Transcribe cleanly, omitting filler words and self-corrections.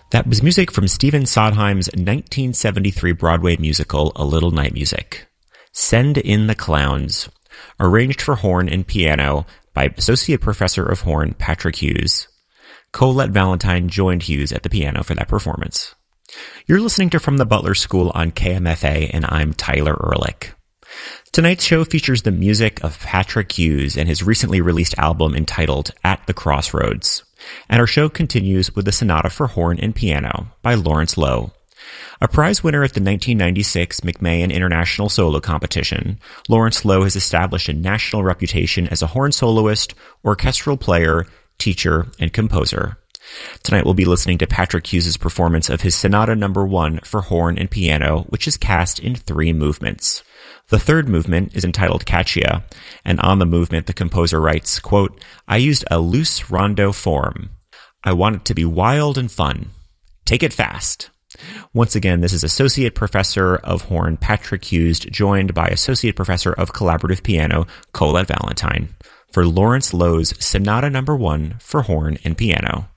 That was music from Stephen Sondheim's 1973 Broadway musical, A Little Night Music. Send in the Clowns, arranged for horn and piano by Associate Professor of Horn Patrick Hughes. Colette Valentine joined Hughes at the piano for that performance. You're listening to From the Butler School on KMFA, and I'm Tyler Ehrlich. Tonight's show features the music of Patrick Hughes and his recently released album entitled At the Crossroads. And our show continues with the Sonata for Horn and Piano by Lawrence Lowe. A prize winner at the 1996 McMahon International Solo Competition, Lawrence Lowe has established a national reputation as a horn soloist, orchestral player, teacher, and composer. Tonight we'll be listening to Patrick Hughes' performance of his Sonata No. 1 for horn and piano, which is cast in 3 movements. The third movement is entitled Caccia, and on the movement the composer writes, quote, "I used a loose rondo form. I want it to be wild and fun. Take it fast." Once again, this is Associate Professor of Horn Patrick Hughes, joined by Associate Professor of Collaborative Piano Colette Valentine, for Lawrence Lowe's Sonata No. 1 for horn and piano.